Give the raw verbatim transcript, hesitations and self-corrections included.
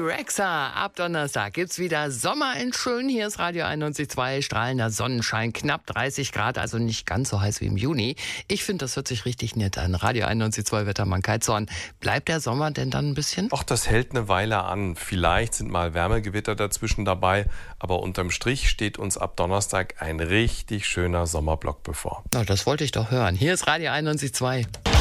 Rexa. Ab Donnerstag gibt's wieder Sommer in Schön. Hier ist Radio einundneunzig Komma zwei, strahlender Sonnenschein, knapp dreißig Grad, also nicht ganz so heiß wie im Juni. Ich finde, das hört sich richtig nett an. Radio einundneunzig Komma zwei Wettermann Kaitzorn. Bleibt der Sommer denn dann ein bisschen? Ach, das hält eine Weile an. Vielleicht sind mal Wärmegewitter dazwischen dabei, aber unterm Strich steht uns ab Donnerstag ein richtig schöner Sommerblock bevor. Na, das wollte ich doch hören. Hier ist Radio einundneunzig Komma zwei.